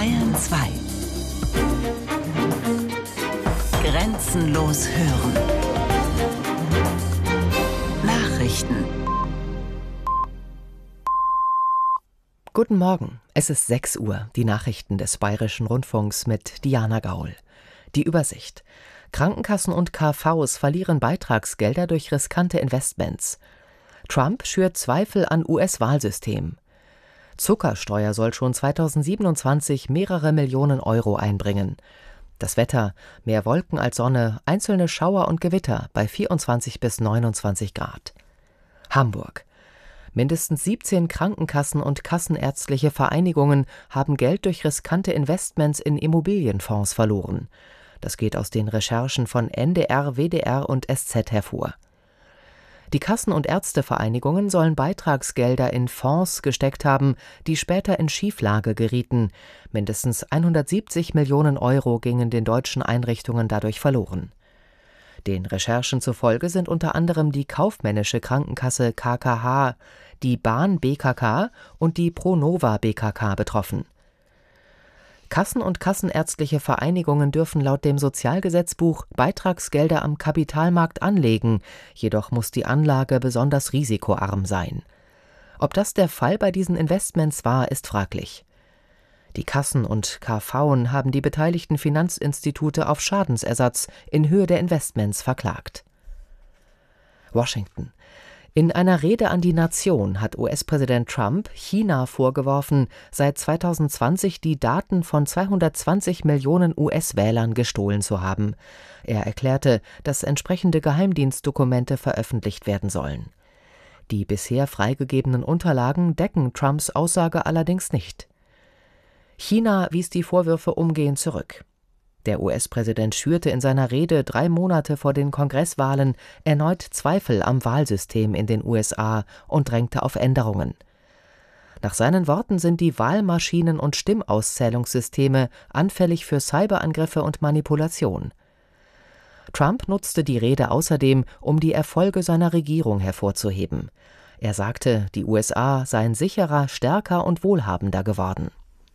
Bayern 2. Grenzenlos hören. Nachrichten. Guten Morgen, es ist 6 Uhr, die Nachrichten des Bayerischen Rundfunks mit Diana Gaul. Die Übersicht. Krankenkassen und KVs verlieren Beitragsgelder durch riskante Investments. Trump schürt Zweifel an US-Wahlsystem. Zuckersteuer soll schon 2027 mehrere Millionen Euro einbringen. Das Wetter, mehr Wolken als Sonne, einzelne Schauer und Gewitter bei 24 bis 29 Grad. Hamburg. Mindestens 17 Krankenkassen und kassenärztliche Vereinigungen haben Geld durch riskante Investments in Immobilienfonds verloren. Das geht aus den Recherchen von NDR, WDR und SZ hervor. Die Kassen- und Ärztevereinigungen sollen Beitragsgelder in Fonds gesteckt haben, die später in Schieflage gerieten. Mindestens 170 Millionen Euro gingen den deutschen Einrichtungen dadurch verloren. Den Recherchen zufolge sind unter anderem die kaufmännische Krankenkasse KKH, die Bahn BKK und die Pronova BKK betroffen. Kassen- und kassenärztliche Vereinigungen dürfen laut dem Sozialgesetzbuch Beitragsgelder am Kapitalmarkt anlegen, jedoch muss die Anlage besonders risikoarm sein. Ob das der Fall bei diesen Investments war, ist fraglich. Die Kassen und KVen haben die beteiligten Finanzinstitute auf Schadensersatz in Höhe der Investments verklagt. Washington. In einer Rede an die Nation hat US-Präsident Trump China vorgeworfen, seit 2020 die Daten von 220 Millionen US-Wählern gestohlen zu haben. Er erklärte, dass entsprechende Geheimdienstdokumente veröffentlicht werden sollen. Die bisher freigegebenen Unterlagen decken Trumps Aussage allerdings nicht. China wies die Vorwürfe umgehend zurück. Der US-Präsident schürte in seiner Rede 3 Monate vor den Kongresswahlen erneut Zweifel am Wahlsystem in den USA und drängte auf Änderungen. Nach seinen Worten sind die Wahlmaschinen und Stimmauszählungssysteme anfällig für Cyberangriffe und Manipulation. Trump nutzte die Rede außerdem, um die Erfolge seiner Regierung hervorzuheben. Er sagte, die USA seien sicherer, stärker und wohlhabender geworden.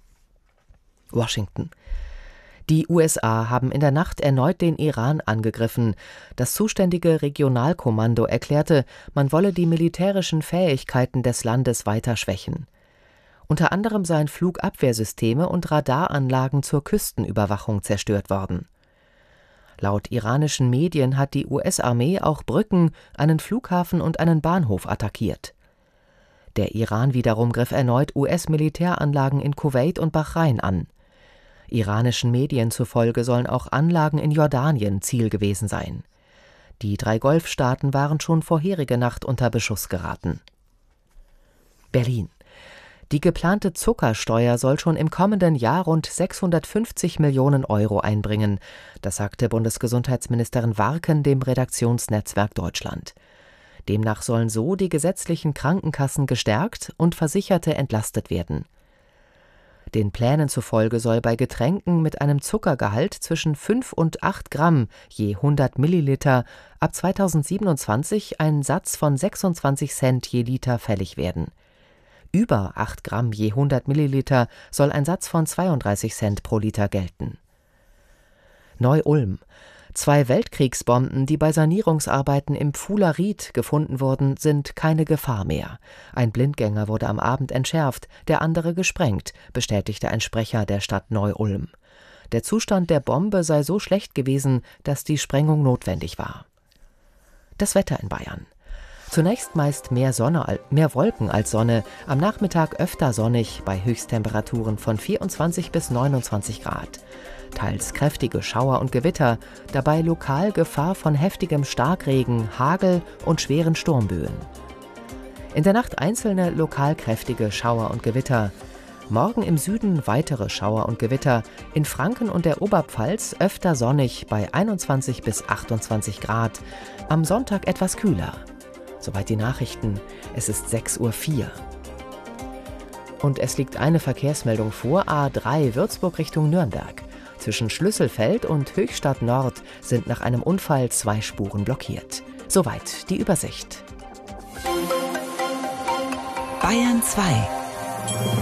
Washington. Die USA haben in der Nacht erneut den Iran angegriffen. Das zuständige Regionalkommando erklärte, man wolle die militärischen Fähigkeiten des Landes weiter schwächen. Unter anderem seien Flugabwehrsysteme und Radaranlagen zur Küstenüberwachung zerstört worden. Laut iranischen Medien hat die US-Armee auch Brücken, einen Flughafen und einen Bahnhof attackiert. Der Iran wiederum griff erneut US-Militäranlagen in Kuwait und Bahrain an. Iranischen Medien zufolge sollen auch Anlagen in Jordanien Ziel gewesen sein. Die 3 Golfstaaten waren schon vorherige Nacht unter Beschuss geraten. Berlin. Die geplante Zuckersteuer soll schon im kommenden Jahr rund 650 Millionen Euro einbringen. Das sagte Bundesgesundheitsministerin Warken dem Redaktionsnetzwerk Deutschland. Demnach sollen so die gesetzlichen Krankenkassen gestärkt und Versicherte entlastet werden. Den Plänen zufolge soll bei Getränken mit einem Zuckergehalt zwischen 5 und 8 Gramm je 100 Milliliter ab 2027 ein Satz von 26 Cent je Liter fällig werden. Über 8 Gramm je 100 Milliliter soll ein Satz von 32 Cent pro Liter gelten. Neu-Ulm. 2 Weltkriegsbomben, die bei Sanierungsarbeiten im Pfuhler Ried gefunden wurden, sind keine Gefahr mehr. Ein Blindgänger wurde am Abend entschärft, der andere gesprengt, bestätigte ein Sprecher der Stadt Neu-Ulm. Der Zustand der Bombe sei so schlecht gewesen, dass die Sprengung notwendig war. Das Wetter in Bayern. Zunächst meist mehr Wolken als Sonne, am Nachmittag öfter sonnig bei Höchsttemperaturen von 24 bis 29 Grad. Teils kräftige Schauer und Gewitter, dabei lokal Gefahr von heftigem Starkregen, Hagel und schweren Sturmböen. In der Nacht einzelne lokal kräftige Schauer und Gewitter. Morgen im Süden weitere Schauer und Gewitter, in Franken und der Oberpfalz öfter sonnig bei 21 bis 28 Grad, am Sonntag etwas kühler. Soweit die Nachrichten, es ist 6:04 Uhr. Und es liegt eine Verkehrsmeldung vor, A3 Würzburg Richtung Nürnberg. Zwischen Schlüsselfeld und Höchstadt Nord sind nach einem Unfall 2 Spuren blockiert. Soweit die Übersicht. Bayern 2